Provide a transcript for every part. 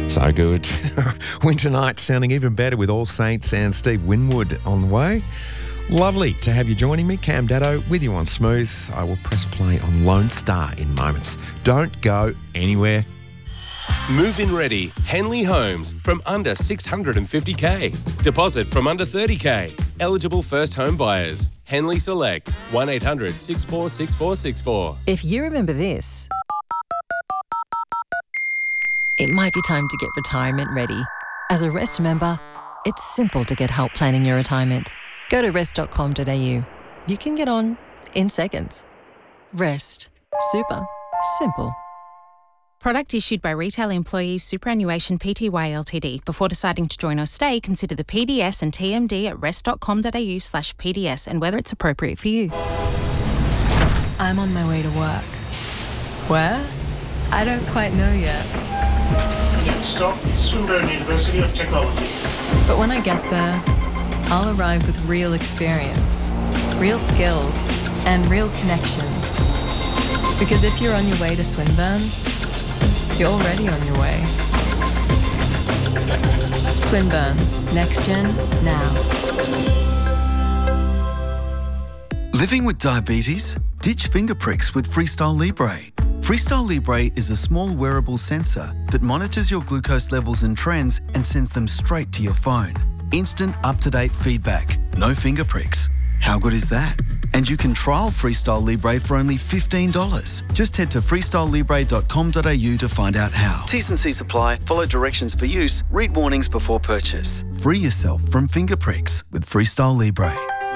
So good. Winter night sounding even better with All Saints and Steve Winwood on the way. Lovely to have you joining me. Cam Daddo with you on Smooth. I will press play on Lone Star in moments. Don't go anywhere. Move-in ready. Henley Homes from under 650k. Deposit from under 30k. Eligible first home buyers. Henley Select. 1800 64 6464. If you remember this, it might be time to get retirement ready. As a Rest member, it's simple to get help planning your retirement. Go to rest.com.au. You can get on in seconds. Rest. Super. Simple. Product issued by Retail Employees Superannuation Pty Ltd. Before deciding to join or stay, consider the PDS and TMD at rest.com.au/PDS and whether it's appropriate for you. I'm on my way to work. Where? I don't quite know yet. Next stop, Swinburne University of Technology. But when I get there, I'll arrive with real experience, real skills, and real connections. Because if you're on your way to Swinburne, you're already on your way. Swinburne. Next Gen, now. Living with diabetes? Ditch finger pricks with Freestyle Libre. Freestyle Libre is a small wearable sensor that monitors your glucose levels and trends and sends them straight to your phone. Instant, up-to-date feedback. No finger pricks. How good is that? And you can trial Freestyle Libre for only $15. Just head to freestylelibre.com.au to find out how. T's and C's apply. Follow directions for use. Read warnings before purchase. Free yourself from finger pricks with Freestyle Libre.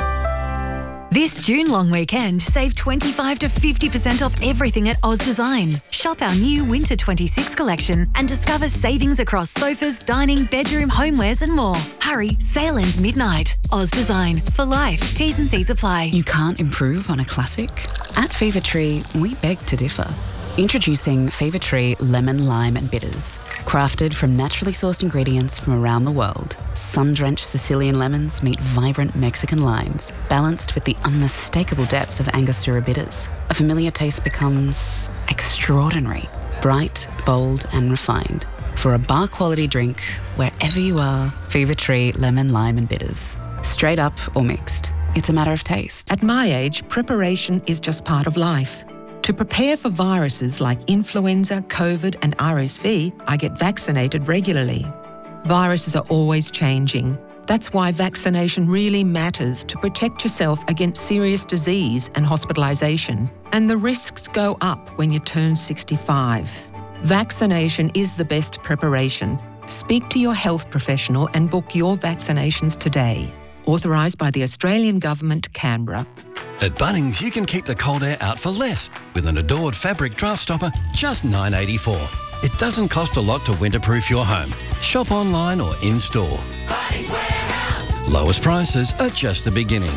This June long weekend, save 25 to 50% off everything at Oz Design. Shop our new Winter 26 collection and discover savings across sofas, dining, bedroom, homewares and more. Hurry, sale ends midnight. Oz Design. For life. T's and C's apply. You can't improve on a classic? At Fever Tree, we beg to differ. Introducing Fever Tree Lemon, Lime and Bitters. Crafted from naturally sourced ingredients from around the world, sun-drenched Sicilian lemons meet vibrant Mexican limes, balanced with the unmistakable depth of Angostura bitters. A familiar taste becomes extraordinary, bright, bold and refined. For a bar-quality drink, wherever you are, Fever Tree Lemon, Lime and Bitters. Straight up or mixed, it's a matter of taste. At my age, preparation is just part of life. To prepare for viruses like influenza, COVID and RSV, I get vaccinated regularly. Viruses are always changing. That's why vaccination really matters to protect yourself against serious disease and hospitalisation. And the risks go up when you turn 65. Vaccination is the best preparation. Speak to your health professional and book your vaccinations today. Authorised by the Australian Government, Canberra. At Bunnings, you can keep the cold air out for less with an Adored fabric draft stopper, just $9.84. It doesn't cost a lot to winterproof your home. Shop online or in-store. Bunnings Warehouse. Lowest prices are just the beginning.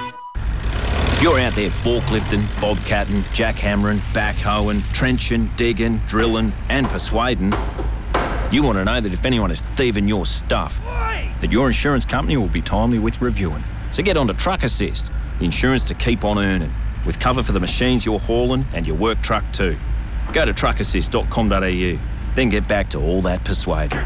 If you're out there forklifting, bobcatting, jackhammering, backhoeing, trenching, digging, drilling and persuading, you want to know that if anyone is thieving your stuff, that your insurance company will be timely with reviewing. So get on to Truck Assist, the insurance to keep on earning, with cover for the machines you're hauling and your work truck too. Go to truckassist.com.au, then get back to all that persuading.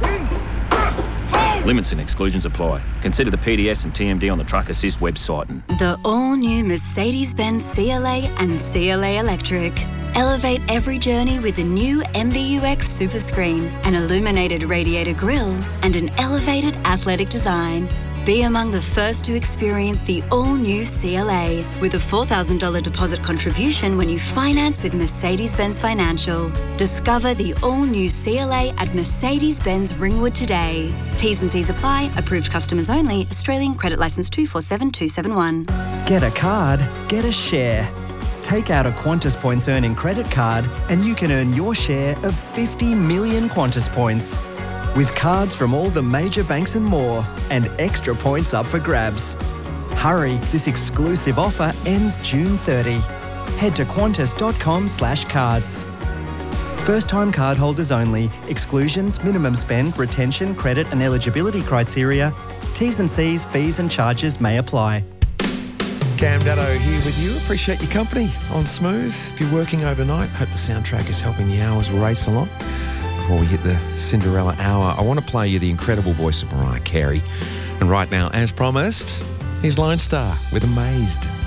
Limits and exclusions apply. Consider the PDS and TMD on the Truck Assist website. The all-new Mercedes-Benz CLA and CLA Electric. Elevate every journey with the new MBUX Super Screen, an illuminated radiator grille, and an elevated athletic design. Be among the first to experience the all-new CLA with a $4,000 deposit contribution when you finance with Mercedes-Benz Financial. Discover the all-new CLA at Mercedes-Benz Ringwood today. T's and C's apply. Approved customers only. Australian Credit Licence 247271. Get a card, get a share. Take out a Qantas Points earning credit card and you can earn your share of 50 million Qantas Points. With cards from all the major banks and more, and extra points up for grabs. Hurry, this exclusive offer ends June 30. Head to qantas.com/cards. First-time cardholders only. Exclusions, minimum spend, retention, credit and eligibility criteria. T's and C's, fees and charges may apply. Cam Daddo here with you. Appreciate your company on Smooth. If you're working overnight, hope the soundtrack is helping the hours race along. before we hit the Cinderella hour, I want to play you the incredible voice of Mariah Carey. And right now, as promised, here's Lone Star with Amazed.